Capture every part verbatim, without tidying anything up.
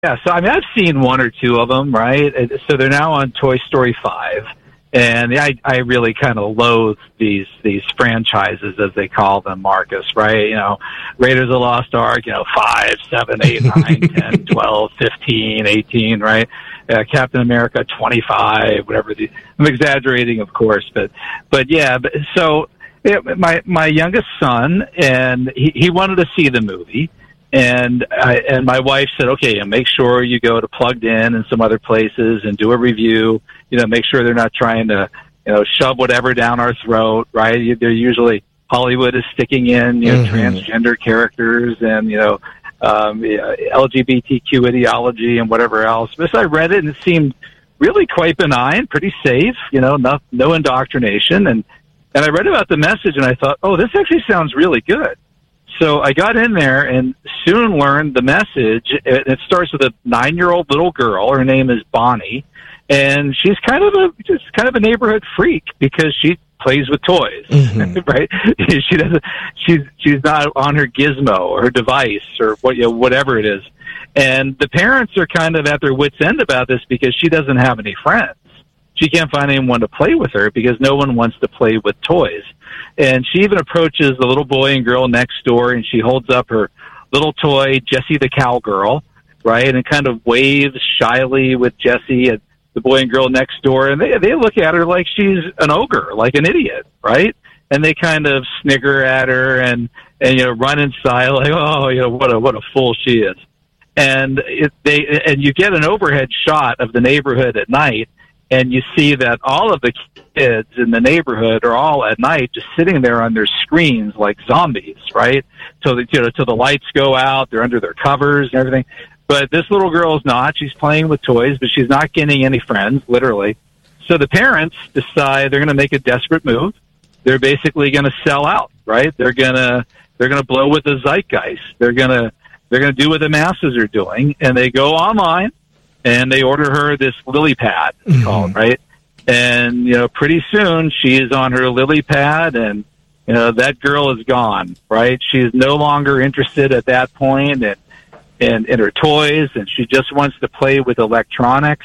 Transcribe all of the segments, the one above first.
Yeah, so I mean, I've seen one or two of them, right? And so they're now on Toy Story five, and I I really kind of loathe these these franchises as they call them, Marcus, right? You know, Raiders of the Lost Ark, you know, five, seven, eight, nine, ten, twelve, fifteen, eighteen, right? Uh, Captain America twenty-five, whatever. The, I'm exaggerating, of course, but but yeah, but so yeah, my my youngest son, and he, he wanted to see the movie. And I, and my wife said, okay, and make sure you go to Plugged In and some other places and do a review. You know, make sure they're not trying to, you know, shove whatever down our throat, right? They're usually, Hollywood is sticking in, you know, mm-hmm. transgender characters and, you know, um, L G B T Q ideology and whatever else. But so I read it and it seemed really quite benign, pretty safe, you know, no, no indoctrination. And, and I read about the message and I thought, oh, this actually sounds really good. So I got in there and soon learned the message. It starts with a nine-year-old little girl. Her name is Bonnie, and she's kind of a just kind of a neighborhood freak because she plays with toys, mm-hmm. right? She doesn't. She's she's not on her gizmo or her device or what you know, whatever it is. And the parents are kind of at their wits' end about this because she doesn't have any friends. She can't find anyone to play with her because no one wants to play with toys. And she even approaches the little boy and girl next door, and she holds up her little toy, Jessie the cowgirl, right, and kind of waves shyly with Jessie and the boy and girl next door. And they they look at her like she's an ogre, like an idiot, right? And they kind of snigger at her and, and you know, run inside like, oh, you know, what a what a fool she is. And it, they and you get an overhead shot of the neighborhood at night, and you see that all of the kids in the neighborhood are all at night just sitting there on their screens like zombies, right? So that, you know, till the lights go out, they're under their covers and everything. But this little girl is not. She's playing with toys, but she's not getting any friends, literally. So the parents decide they're going to make a desperate move. They're basically going to sell out, right? They're going to they're going to blow with the zeitgeist. They're going to they're going to do what the masses are doing, and they go online. And they order her this lily pad, it's mm-hmm. called, right? And, you know, pretty soon she is on her lily pad and, you know, that girl is gone, right? She's no longer interested at that point in, in, in her toys, and she just wants to play with electronics.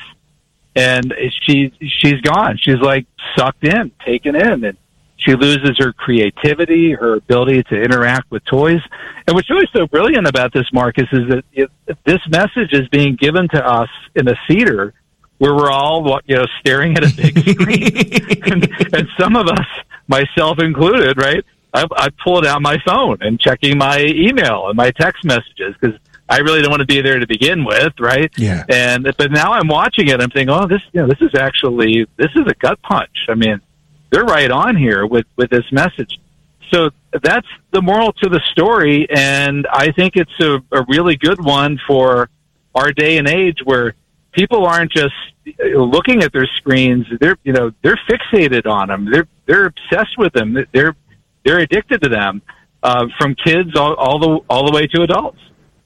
And she, she's gone. She's like sucked in, taken in, and she loses her creativity, her ability to interact with toys. And what's really so brilliant about this, Marcus, is that it, this message is being given to us in a theater where we're all, you know, staring at a big screen. and, and some of us, myself included, right, I, I pulled out my phone and checking my email and my text messages because I really don't want to be there to begin with, right? Yeah. And but now I'm watching it, I'm thinking, oh, this, you know, this is actually this is a gut punch. I mean, they're right on here with, with this message. So that's the moral to the story, and I think it's a, a really good one for our day and age where people aren't just looking at their screens. They're, you know, they're fixated on them. They're they're obsessed with them. They're they're addicted to them, uh, from kids all, all the all the way to adults.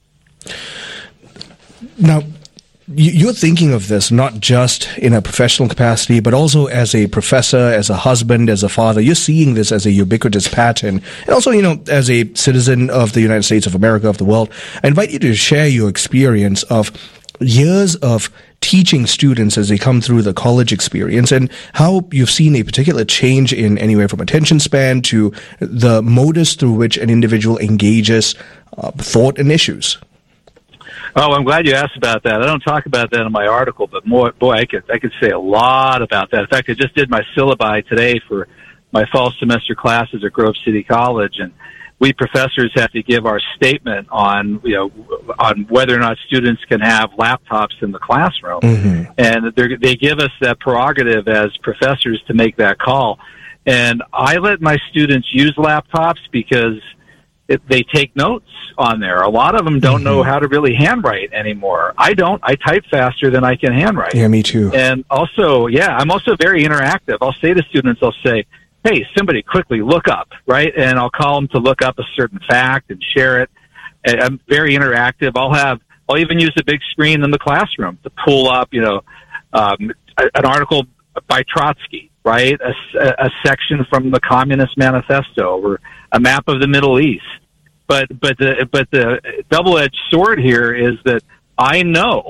Now, you're thinking of this not just in a professional capacity, but also as a professor, as a husband, as a father. You're seeing this as a ubiquitous pattern. And also, you know, as a citizen of the United States of America, of the world, I invite you to share your experience of years of teaching students as they come through the college experience and how you've seen a particular change in anywhere from attention span to the modus through which an individual engages uh, thought and issues. Oh, I'm glad you asked about that. I don't talk about that in my article, but more, boy, I could I could say a lot about that. In fact, I just did my syllabi today for my fall semester classes at Grove City College, and we professors have to give our statement on, you know, on whether or not students can have laptops in the classroom. Mm-hmm. And they give us that prerogative as professors to make that call. And I let my students use laptops because it, they take notes on there. A lot of them don't mm-hmm. know how to really handwrite anymore. I don't. I type faster than I can handwrite. Yeah, me too. And also, yeah, I'm also very interactive. I'll say to students, I'll say, hey, somebody quickly look up, right? And I'll call them to look up a certain fact and share it. And I'm very interactive. I'll have, I'll even use the big screen in the classroom to pull up, you know, um, an article by Trotsky, right? A, a section from the Communist Manifesto or a map of the Middle East. But, but the, but the double-edged sword here is that I know